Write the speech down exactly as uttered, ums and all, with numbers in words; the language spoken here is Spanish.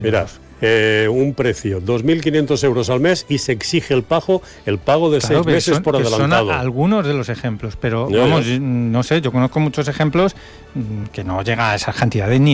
Mirad, eh, un precio, dos mil quinientos euros al mes y se exige el pago, el pago de Claro, seis meses son, por adelantado. Son algunos de los ejemplos, pero Ya, vamos, ya. no sé, yo conozco muchos ejemplos que no llega a esas cantidades ni